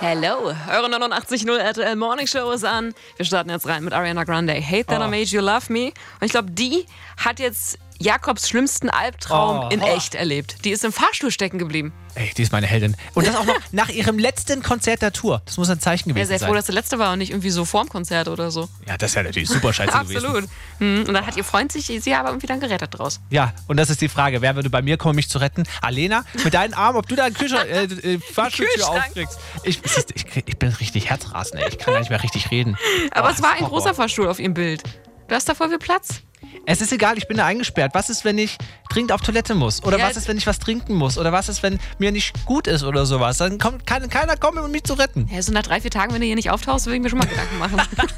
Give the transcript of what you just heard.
Hello, eure 89.0 RTL Morning Show ist an. Wir starten jetzt rein mit Ariana Grande. Hate That I Made You Love Me. Und ich glaube, die hat jetzt Jakobs schlimmsten Albtraum in echt erlebt. Die ist im Fahrstuhl stecken geblieben. Ey, die ist meine Heldin. Und das auch noch nach ihrem letzten Konzert der Tour. Das muss ein Zeichen gewesen sein. Ja, sehr froh, dass der letzte war und nicht irgendwie so vorm Konzert oder so. Ja, das ist ja natürlich super scheiße gewesen. Absolut. Und dann hat ihr Freund sie aber irgendwie dann gerettet draus. Ja, und das ist die Frage. Wer würde bei mir kommen, mich zu retten? Alena, mit deinen Armen, ob du da eine Fahrstuhltür aufkriegst. Ich bin richtig herzrasend, ey. Ich kann gar nicht mehr richtig reden. Aber es war ein großer Fahrstuhl auf ihrem Bild. Du hast da voll viel Platz. Es ist egal, ich bin da eingesperrt. Was ist, wenn ich dringend auf Toilette muss? Oder was ist, wenn ich was trinken muss? Oder was ist, wenn mir nicht gut ist oder sowas? Dann kann keiner kommen, um mich zu retten. Ja, so nach 3-4 Tagen, wenn du hier nicht auftauchst, würde ich mir schon mal Gedanken machen.